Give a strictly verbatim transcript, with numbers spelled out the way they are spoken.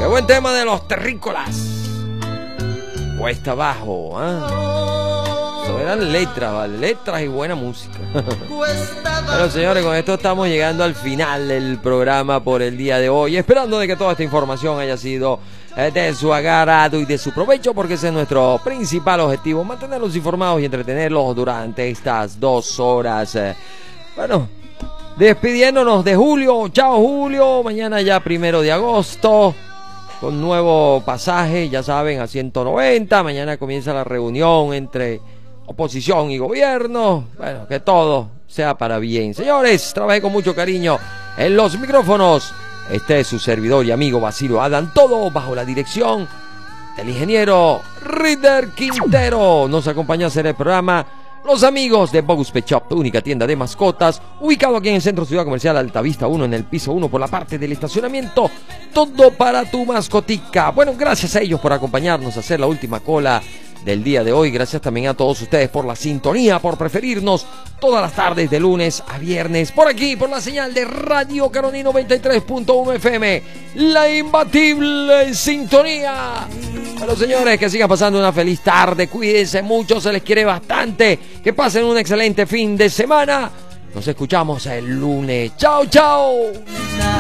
Qué buen tema de los terrícolas. Cuesta abajo, ¿eh? Eso eran letras, ¿vale? Letras y buena música. Bueno, señores, con esto estamos llegando al final del programa por el día de hoy, esperando de que toda esta información haya sido eh, de su agrado y de su provecho, porque ese es nuestro principal objetivo, mantenerlos informados y entretenerlos durante estas dos horas. Eh, bueno, despidiéndonos de Julio. Chao, Julio. Mañana ya primero de agosto, con nuevo pasaje, ya saben, a ciento noventa. Mañana comienza la reunión entre oposición y gobierno. Bueno, que todo sea para bien. Señores, trabajé con mucho cariño en los micrófonos. Este es su servidor y amigo Basilio Adam, todo bajo la dirección del ingeniero Ritter Quintero. Nos acompañó a hacer el programa los amigos de Bogus Pet Shop, tu única tienda de mascotas, ubicado aquí en el centro Ciudad Comercial Altavista uno, en el piso uno, por la parte del estacionamiento. Todo para tu mascotica. Bueno, gracias a ellos por acompañarnos a hacer la última cola del día de hoy. Gracias también a todos ustedes por la sintonía, por preferirnos todas las tardes de lunes a viernes, por aquí, por la señal de Radio Carolina noventa y tres punto uno F M, la imbatible sintonía. Bueno, señores, que sigan pasando una feliz tarde, cuídense mucho, se les quiere bastante, que pasen un excelente fin de semana. Nos escuchamos el lunes. Chao, chao.